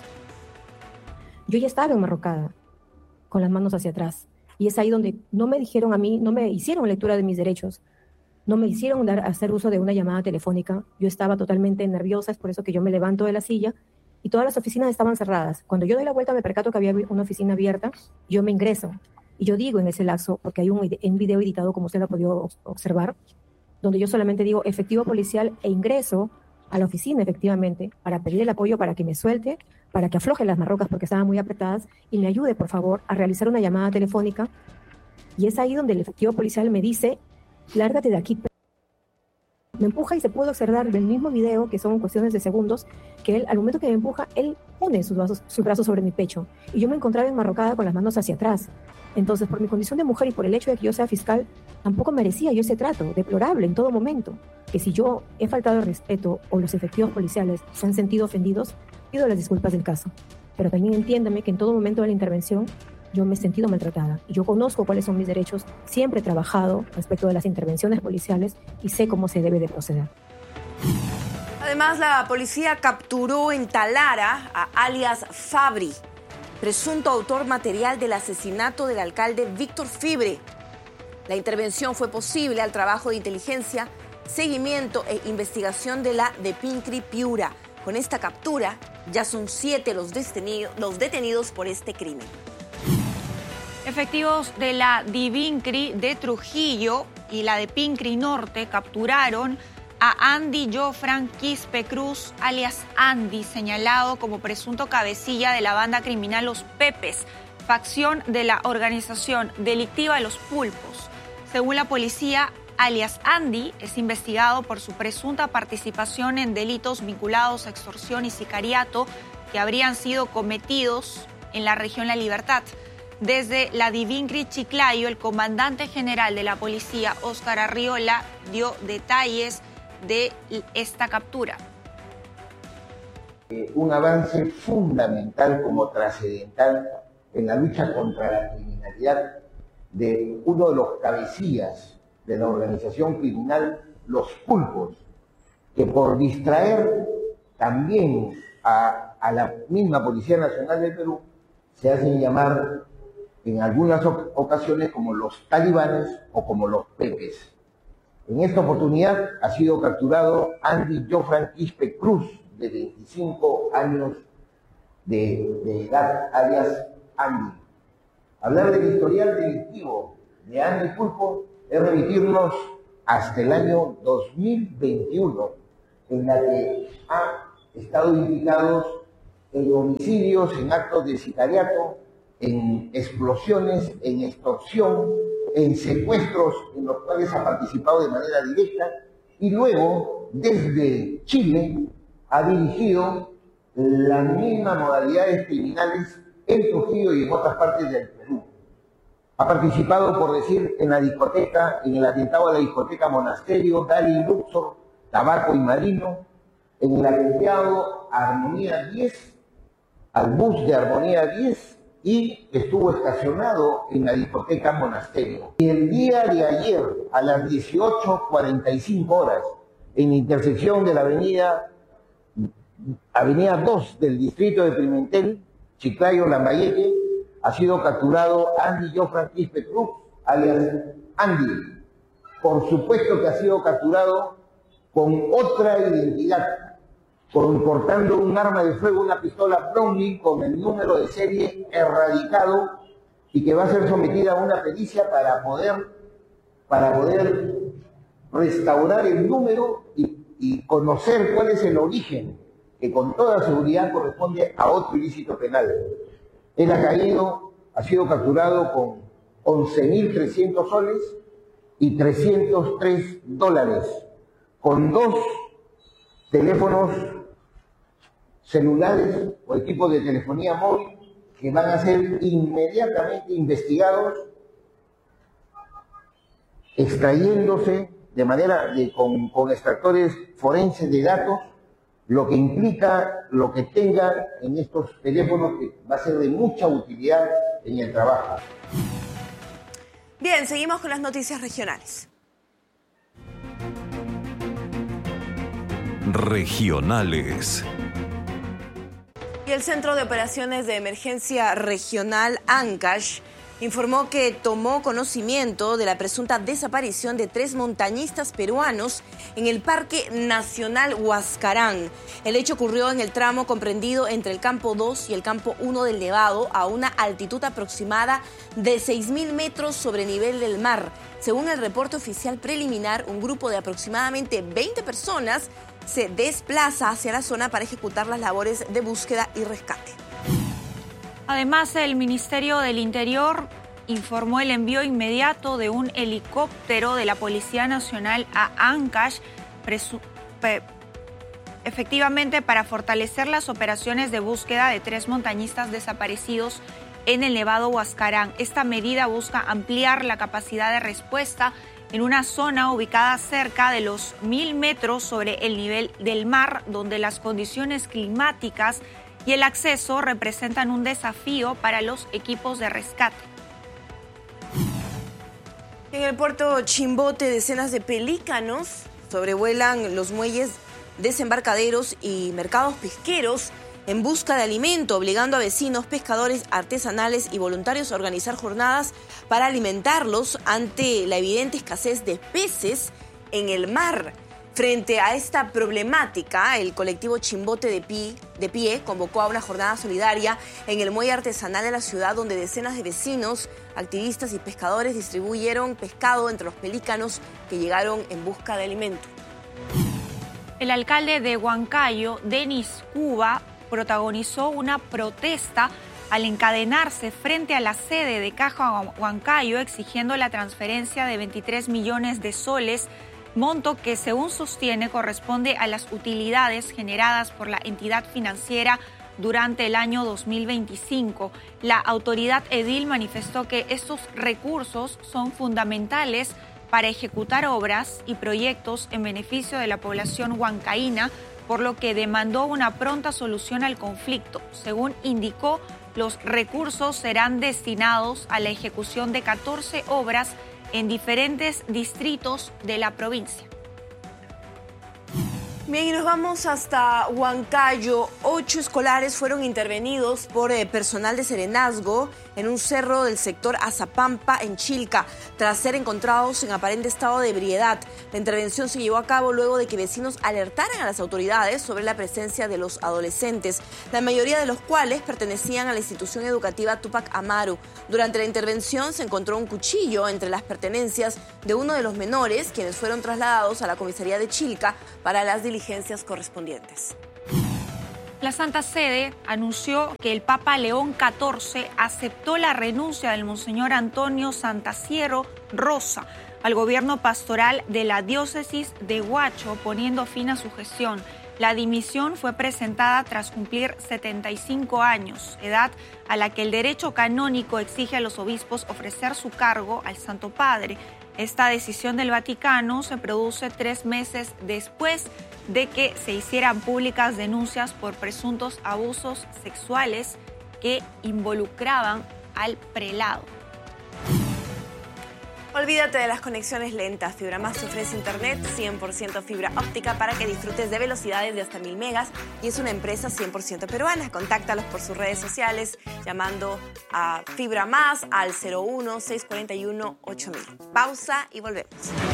Yo ya estaba enmarrocada, con las manos hacia atrás, y es ahí donde no me dijeron a mí, no me hicieron lectura de mis derechos, no me hicieron dar, hacer uso de una llamada telefónica. Yo estaba totalmente nerviosa, es por eso que yo me levanto de la silla y todas las oficinas estaban cerradas. Cuando yo doy la vuelta me percato que había una oficina abierta, yo me ingreso y yo digo en ese lapso, porque hay un, un video editado como usted lo ha podido observar, donde yo solamente digo efectivo policial e ingreso a la oficina efectivamente para pedir el apoyo para que me suelte, para que afloje las marrocas porque estaban muy apretadas y me ayude por favor a realizar una llamada telefónica. Y es ahí donde el efectivo policial me dice, lárgate de aquí. Me empuja y se puede observar del mismo video, que son cuestiones de segundos, que él, al momento que me empuja, él pone sus brazos, sus brazos sobre mi pecho. Y yo me encontraba enmarrocada con las manos hacia atrás. Entonces, por mi condición de mujer y por el hecho de que yo sea fiscal, tampoco merecía yo ese trato, deplorable en todo momento. Que si yo he faltado el respeto o los efectivos policiales se han sentido ofendidos, pido las disculpas del caso. Pero también entiéndame que en todo momento de la intervención yo me he sentido maltratada. Y yo conozco cuáles son mis derechos, siempre he trabajado respecto de las intervenciones policiales y sé cómo se debe de proceder. Además, la policía capturó en Talara a alias Fabri, presunto autor material del asesinato del alcalde Víctor Fibre. La intervención fue posible al trabajo de inteligencia, seguimiento e investigación de la DePincri Piura. Con esta captura, ya son siete los detenidos, los detenidos por este crimen. Efectivos de la DePincri de Trujillo y la DePincri Norte capturaron a Andy Jofran Quispe Cruz, alias Andy, señalado como presunto cabecilla de la banda criminal Los Pepes, facción de la organización delictiva Los Pulpos. Según la policía, alias Andy es investigado por su presunta participación en delitos vinculados a extorsión y sicariato que habrían sido cometidos en la región La Libertad. Desde la DePincri Chiclayo, el comandante general de la policía, Óscar Arriola, dio detalles de esta captura. Eh, un avance fundamental como trascendental en la lucha contra la criminalidad de uno de los cabecillas de la organización criminal Los Pulpos, que por distraer también a, a la misma Policía Nacional del Perú se hacen llamar en algunas ocasiones como los talibanes o como los pepes. En esta oportunidad ha sido capturado Andy Jofran Quispe Cruz, de veinticinco años de, de edad, alias Andy. Hablar del historial delictivo de Ana y Pulpo es remitirnos hasta el año dos mil veintiuno, en la que ha estado implicados en homicidios, en actos de sicariato, en explosiones, en extorsión, en secuestros en los cuales ha participado de manera directa, y luego, desde Chile, ha dirigido las mismas modalidades criminales en Trujillo y en otras partes del Perú. Ha participado, por decir, en la discoteca, en el atentado a la discoteca Monasterio, Dali, Luxor, Tabaco y Marino, en el atentado a Armonía diez, al bus de Armonía diez, y estuvo estacionado en la discoteca Monasterio. Y el día de ayer, a las dieciocho cuarenta y cinco horas, en la intersección de la avenida, avenida dos del distrito de Pimentel, Chiclayo, Lambayeque, ha sido capturado Andy Jofran Quispe Cruz, alias Andy. Por supuesto que ha sido capturado con otra identidad, con, portando un arma de fuego, una pistola Browning con el número de serie erradicado, y que va a ser sometida a una pericia para poder, para poder restaurar el número y, y conocer cuál es el origen, que con toda seguridad corresponde a otro ilícito penal. Él ha caído, ha sido capturado con once mil trescientos soles y trescientos tres dólares, con dos teléfonos celulares o equipos de telefonía móvil que van a ser inmediatamente investigados, extrayéndose de manera de, con, con extractores forenses de datos, lo que implica lo que tengan en estos teléfonos, que va a ser de mucha utilidad en el trabajo. Bien, seguimos con las noticias regionales. Regionales. Y el Centro de Operaciones de Emergencia Regional Ancash informó que tomó conocimiento de la presunta desaparición de tres montañistas peruanos en el Parque Nacional Huascarán. El hecho ocurrió en el tramo comprendido entre el Campo dos y el Campo uno del Nevado, a una altitud aproximada de seis mil metros sobre nivel del mar. Según el reporte oficial preliminar, un grupo de aproximadamente veinte personas se desplaza hacia la zona para ejecutar las labores de búsqueda y rescate. Además, el Ministerio del Interior informó el envío inmediato de un helicóptero de la Policía Nacional a Ancash, efectivamente para fortalecer las operaciones de búsqueda de tres montañistas desaparecidos en el Nevado Huascarán. Esta medida busca ampliar la capacidad de respuesta en una zona ubicada cerca de los mil metros sobre el nivel del mar, donde las condiciones climáticas y el acceso representan un desafío para los equipos de rescate. En el puerto Chimbote, decenas de pelícanos sobrevuelan los muelles, desembarcaderos y mercados pesqueros en busca de alimento, obligando a vecinos, pescadores artesanales y voluntarios a organizar jornadas para alimentarlos ante la evidente escasez de peces en el mar. Frente a esta problemática, el colectivo Chimbote de Pie, de Pie convocó a una jornada solidaria en el muelle artesanal de la ciudad, donde decenas de vecinos, activistas y pescadores distribuyeron pescado entre los pelícanos que llegaron en busca de alimento. El alcalde de Huancayo, Denis Cuba, protagonizó una protesta al encadenarse frente a la sede de Caja Huancayo exigiendo la transferencia de veintitrés millones de soles, monto que, según sostiene, corresponde a las utilidades generadas por la entidad financiera durante el año dos mil veinticinco. La autoridad edil manifestó que estos recursos son fundamentales para ejecutar obras y proyectos en beneficio de la población huancaína, por lo que demandó una pronta solución al conflicto. Según indicó, los recursos serán destinados a la ejecución de catorce obras en diferentes distritos de la provincia. Bien, y nos vamos hasta Huancayo. Ocho escolares fueron intervenidos por eh, personal de Serenazgo en un cerro del sector Azapampa, en Chilca, tras ser encontrados en aparente estado de ebriedad. La intervención se llevó a cabo luego de que vecinos alertaran a las autoridades sobre la presencia de los adolescentes, la mayoría de los cuales pertenecían a la institución educativa Tupac Amaru. Durante la intervención se encontró un cuchillo entre las pertenencias de uno de los menores, quienes fueron trasladados a la comisaría de Chilca para las diligencias correspondientes. La Santa Sede anunció que el Papa León catorce aceptó la renuncia del Monseñor Antonio Santasiero Rosa al gobierno pastoral de la diócesis de Huacho, poniendo fin a su gestión. La dimisión fue presentada tras cumplir setenta y cinco años, edad a la que el derecho canónico exige a los obispos ofrecer su cargo al Santo Padre. Esta decisión del Vaticano se produce tres meses después de que se hicieran públicas denuncias por presuntos abusos sexuales que involucraban al prelado. Olvídate de las conexiones lentas. Fibra Más te ofrece internet cien por ciento fibra óptica para que disfrutes de velocidades de hasta mil megas y es una empresa cien por ciento peruana. Contáctalos por sus redes sociales llamando a Fibra Más al cero uno, seis cuatro uno, ocho mil. Pausa y volvemos.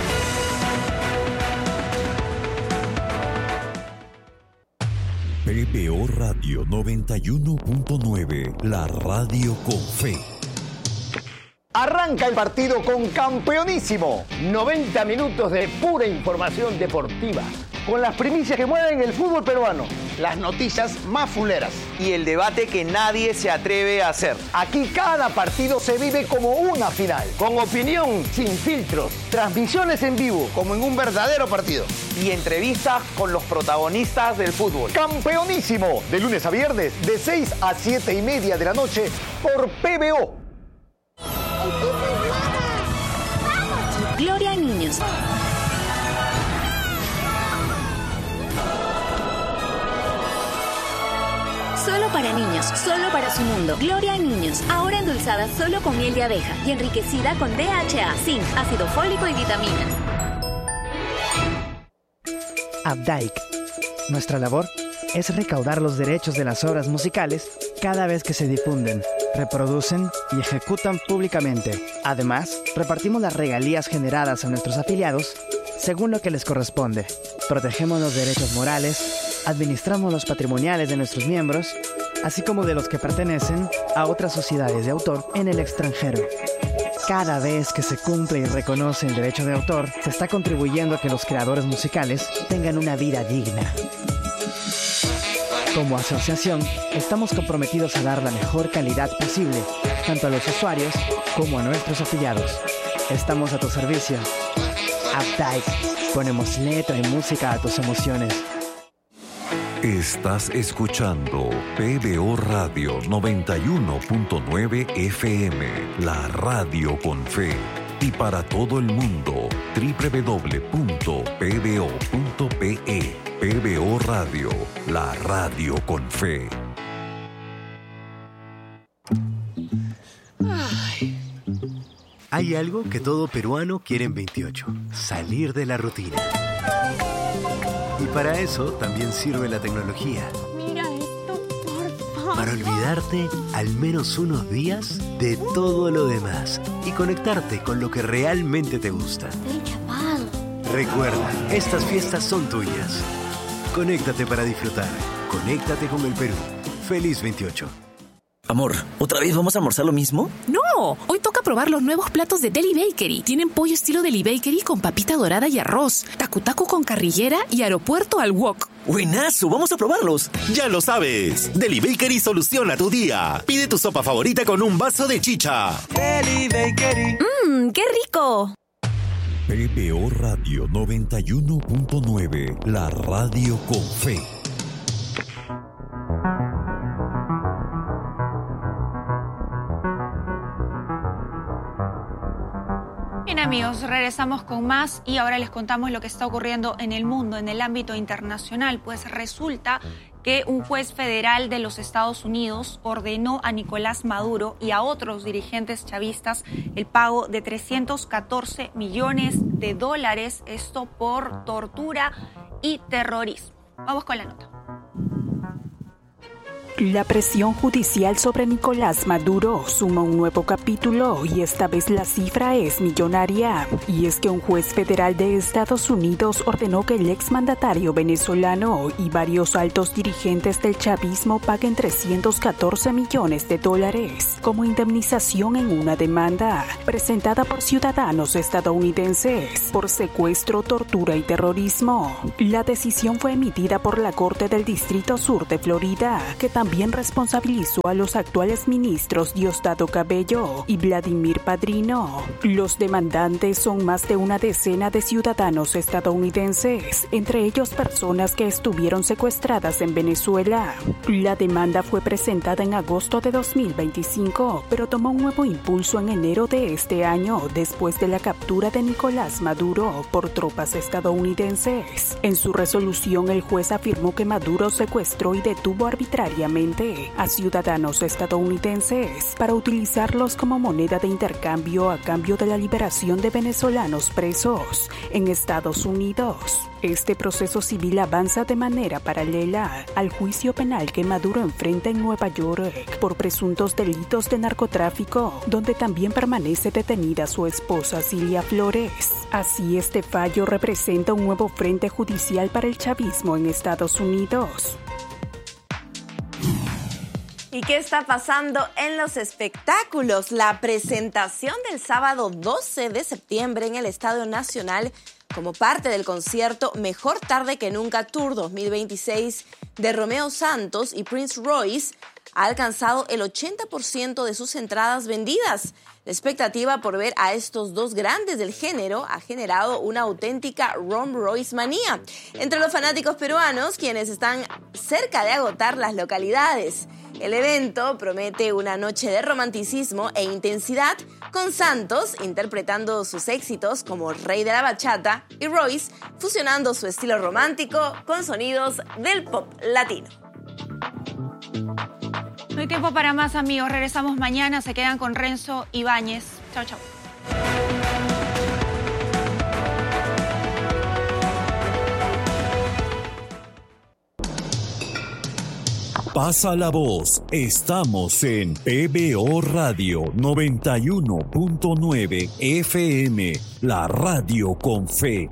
P B O Radio noventa y uno punto nueve, la radio con fe. Arranca el partido con Campeonísimo. noventa minutos de pura información deportiva, con las primicias que mueven el fútbol peruano, las noticias más fuleras y el debate que nadie se atreve a hacer. Aquí cada partido se vive como una final, con opinión sin filtros, transmisiones en vivo como en un verdadero partido y entrevistas con los protagonistas del fútbol. Campeonísimo, de lunes a viernes de seis a siete y media de la noche por P B O. Gloria a niños. Solo para niños, solo para su mundo. Gloria a niños, ahora endulzada solo con miel de abeja y enriquecida con D H A, zinc, ácido fólico y vitaminas. Updike. Nuestra labor es recaudar los derechos de las obras musicales cada vez que se difunden, reproducen y ejecutan públicamente. Además, repartimos las regalías generadas a nuestros afiliados según lo que les corresponde. Protegemos los derechos morales, administramos los patrimoniales de nuestros miembros, así como de los que pertenecen a otras sociedades de autor en el extranjero. Cada vez que se cumple y reconoce el derecho de autor, se está contribuyendo a que los creadores musicales tengan una vida digna. Como asociación, estamos comprometidos a dar la mejor calidad posible, tanto a los usuarios como a nuestros afiliados. Estamos a tu servicio. Updike. Ponemos letra y música a tus emociones. Estás escuchando P B O Radio noventa y uno punto nueve F M, la radio con fe. Y para todo el mundo, doble u doble u doble u punto p b o punto p e. P B O Radio, la radio con fe. Ay. Hay algo que todo peruano quiere en veintiocho, salir de la rutina. Y para eso también sirve la tecnología. Mira esto, por favor. Para olvidarte al menos unos días de todo lo demás y conectarte con lo que realmente te gusta. Estoy chapado. Recuerda, estas fiestas son tuyas. Conéctate para disfrutar. Conéctate con el Perú. Feliz veintiocho. Amor, ¿otra vez vamos a almorzar lo mismo? No, hoy toca probar los nuevos platos de Deli Bakery. Tienen pollo estilo Deli Bakery con papita dorada y arroz, tacu-tacu con carrillera y aeropuerto al wok. ¡Buenazo! ¡Vamos a probarlos! Ya lo sabes, Deli Bakery soluciona tu día. Pide tu sopa favorita con un vaso de chicha. Deli Bakery. ¡Mmm, qué rico! P B O Radio noventa y uno punto nueve, la radio con fe. Bien amigos, regresamos con más y ahora les contamos lo que está ocurriendo en el mundo, en el ámbito internacional. Pues resulta que un juez federal de los Estados Unidos ordenó a Nicolás Maduro y a otros dirigentes chavistas el pago de trescientos catorce millones de dólares, esto por tortura y terrorismo. Vamos con la nota. La presión judicial sobre Nicolás Maduro suma un nuevo capítulo y esta vez la cifra es millonaria. Y es que un juez federal de Estados Unidos ordenó que el exmandatario venezolano y varios altos dirigentes del chavismo paguen trescientos catorce millones de dólares como indemnización en una demanda presentada por ciudadanos estadounidenses por secuestro, tortura y terrorismo. La decisión fue emitida por la Corte del Distrito Sur de Florida, que también También responsabilizó a los actuales ministros Diosdado Cabello y Vladimir Padrino. Los demandantes son más de una decena de ciudadanos estadounidenses, entre ellos personas que estuvieron secuestradas en Venezuela. La demanda fue presentada en agosto de dos mil veinticinco, pero tomó un nuevo impulso en enero de este año después de la captura de Nicolás Maduro por tropas estadounidenses. En su resolución, el juez afirmó que Maduro secuestró y detuvo arbitrariamente a ciudadanos estadounidenses para utilizarlos como moneda de intercambio a cambio de la liberación de venezolanos presos en Estados Unidos. Este proceso civil avanza de manera paralela al juicio penal que Maduro enfrenta en Nueva York por presuntos delitos de narcotráfico, donde también permanece detenida su esposa Cilia Flores. Así, este fallo representa un nuevo frente judicial para el chavismo en Estados Unidos. ¿Y qué está pasando en los espectáculos? La presentación del sábado doce de septiembre en el Estadio Nacional como parte del concierto Mejor Tarde que Nunca Tour dos mil veintiséis de Romeo Santos y Prince Royce ha alcanzado el ochenta por ciento de sus entradas vendidas. La expectativa por ver a estos dos grandes del género ha generado una auténtica Rom Royce manía entre los fanáticos peruanos, quienes están cerca de agotar las localidades. El evento promete una noche de romanticismo e intensidad, con Santos interpretando sus éxitos como Rey de la Bachata y Royce fusionando su estilo romántico con sonidos del pop latino. No hay tiempo para más, amigos. Regresamos mañana. Se quedan con Renzo Ibáñez. Chao, chao. Pasa la voz. Estamos en P B O Radio noventa y uno punto nueve F M, la radio con fe.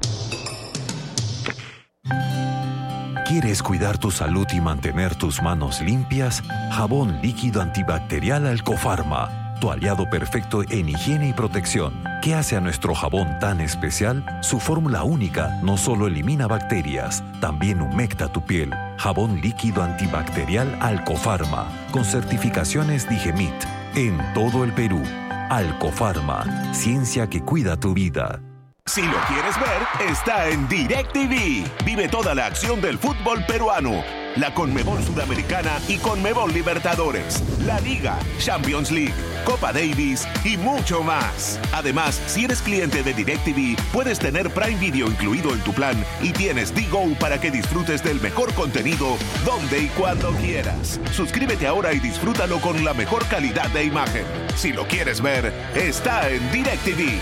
¿Quieres cuidar tu salud y mantener tus manos limpias? Jabón líquido antibacterial Alcofarma, tu aliado perfecto en higiene y protección. ¿Qué hace a nuestro jabón tan especial? Su fórmula única no solo elimina bacterias, también humecta tu piel. Jabón líquido antibacterial Alcofarma, con certificaciones Digemit, en todo el Perú. Alcofarma, ciencia que cuida tu vida. Si lo quieres ver, está en DirecTV. Vive toda la acción del fútbol peruano. La Conmebol Sudamericana y Conmebol Libertadores, la Liga, Champions League, Copa Davis y mucho más. Además, si eres cliente de DirecTV, puedes tener Prime Video incluido en tu plan y tienes D-Go para que disfrutes del mejor contenido donde y cuando quieras. Suscríbete ahora y disfrútalo con la mejor calidad de imagen. Si lo quieres ver, está en DirecTV.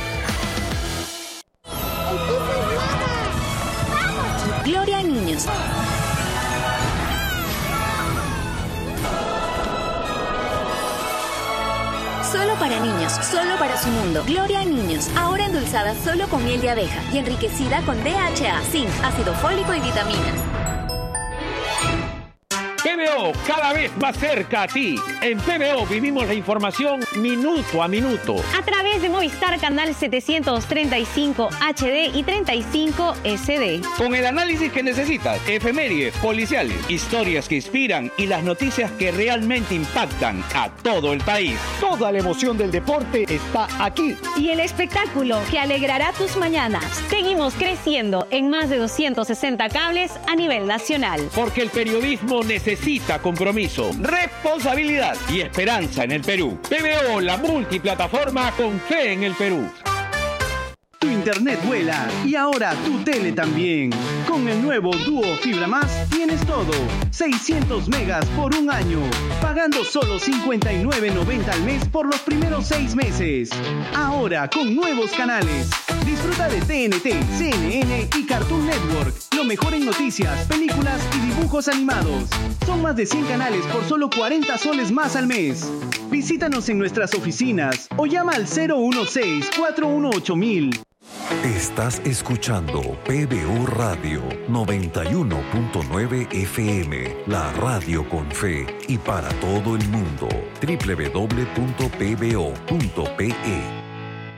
Gloria a niños. Solo para niños, solo para su mundo. Gloria a niños, ahora endulzada solo con miel de abeja y enriquecida con D H A, zinc, ácido fólico y vitaminas. P B O, cada vez más cerca a ti. En P B O vivimos la información minuto a minuto. A través de Movistar Canal setecientos treinta y cinco H D y treinta y cinco S D. Con el análisis que necesitas, efemérides, policiales, historias que inspiran y las noticias que realmente impactan a todo el país. Toda la emoción del deporte está aquí. Y el espectáculo que alegrará tus mañanas. Seguimos creciendo en más de doscientos sesenta cables a nivel nacional. Porque el periodismo necesita Necesita compromiso, responsabilidad y esperanza en el Perú. P B O, la multiplataforma con fe en el Perú. Tu internet vuela y ahora tu tele también. Con el nuevo Duo Fibra Más tienes todo. seiscientos megas por un año. Pagando solo cincuenta y nueve noventa al mes por los primeros seis meses. Ahora con nuevos canales, Disfruta de T N T, C N N y Cartoon Network. Lo mejor en noticias, películas y dibujos animados. Son más de cien canales por solo cuarenta soles más al mes. Visítanos en nuestras oficinas o llama al cero uno seis, cuatro uno ocho mil. Estás escuchando P B O Radio noventa y uno punto nueve F M, la radio con fe y para todo el mundo. doble u doble u doble u punto p b o punto p e.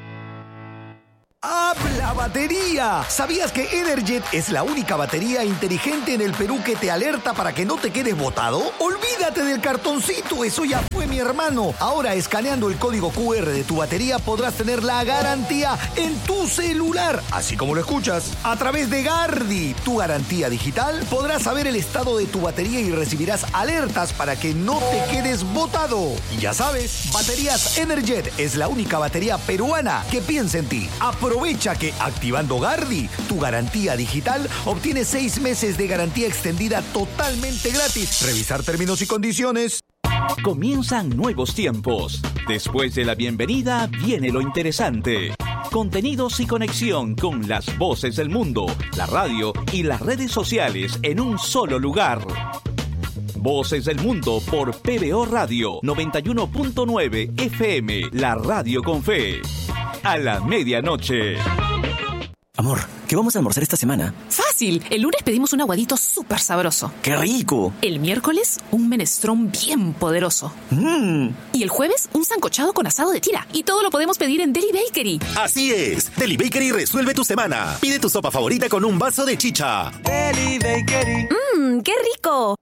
¡Habla batería! ¿Sabías que Energet es la única batería inteligente en el Perú que te alerta para que no te quedes botado? ¡Olvídate del cartoncito! ¡Eso ya fue, mi hermano! Ahora, escaneando el código Q R de tu batería, podrás tener la garantía en tu celular, así como lo escuchas. A través de Gardi, tu garantía digital, podrás saber el estado de tu batería y recibirás alertas para que no te quedes botado. Y ya sabes, Baterías Energet es la única batería peruana que piensa en ti. Aprovecha que activando Gardi, tu garantía digital, obtienes seis meses de garantía extendida totalmente gratis. Revisar términos y condiciones. Comienzan nuevos tiempos. Después de la bienvenida viene lo interesante. Contenidos y conexión con las voces del mundo, la radio y las redes sociales en un solo lugar. Voces del Mundo por P B O Radio noventa y uno punto nueve F M, la radio con fe. A la medianoche. Amor, ¿qué vamos a almorzar esta semana? Fácil. El lunes pedimos un aguadito súper sabroso. ¡Qué rico! El miércoles, un menestrón bien poderoso. Mm. Y el jueves, un sancochado con asado de tira. Y todo lo podemos pedir en Deli Bakery. Así es. Deli Bakery resuelve tu semana. Pide tu sopa favorita con un vaso de chicha. Deli Bakery. ¡Mmm, qué rico!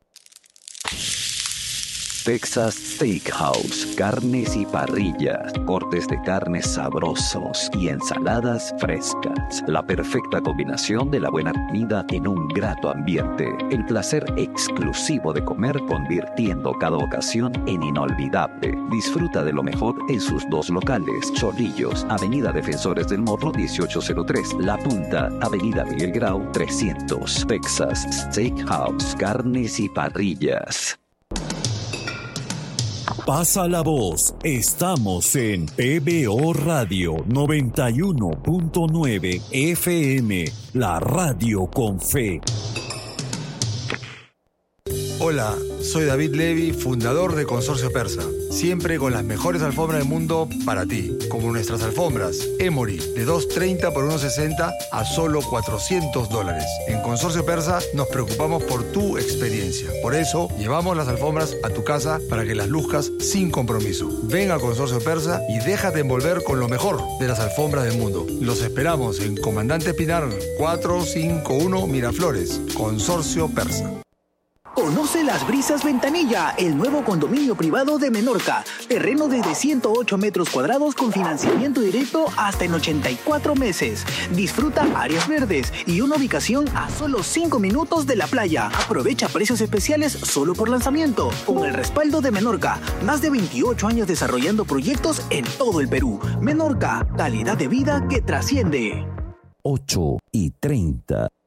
Texas Steakhouse, carnes y parrillas, cortes de carne sabrosos y ensaladas frescas. La perfecta combinación de la buena comida en un grato ambiente. El placer exclusivo de comer convirtiendo cada ocasión en inolvidable. Disfruta de lo mejor en sus dos locales. Chorrillos, Avenida Defensores del Morro dieciocho cero tres. La Punta, Avenida Miguel Grau trescientos. Texas Steakhouse, carnes y parrillas. Pasa la voz, estamos en P B O Radio noventa y uno punto nueve F M, la radio con fe. Hola, soy David Levy, fundador de Consorcio Persa. Siempre con las mejores alfombras del mundo para ti, como nuestras alfombras Emory de dos treinta por uno sesenta a solo cuatrocientos dólares. En Consorcio Persa nos preocupamos por tu experiencia. Por eso llevamos las alfombras a tu casa para que las luzcas sin compromiso. Ven a Consorcio Persa y déjate envolver con lo mejor de las alfombras del mundo. Los esperamos en Comandante Pinar cuatrocientos cincuenta y uno Miraflores. Consorcio Persa. Conoce Las Brisas Ventanilla, el nuevo condominio privado de Menorca. Terreno desde ciento ocho metros cuadrados con financiamiento directo hasta en ochenta y cuatro meses. Disfruta áreas verdes y una ubicación a solo cinco minutos de la playa. Aprovecha precios especiales solo por lanzamiento. Con el respaldo de Menorca, más de veintiocho años desarrollando proyectos en todo el Perú. Menorca, calidad de vida que trasciende. ocho y treinta.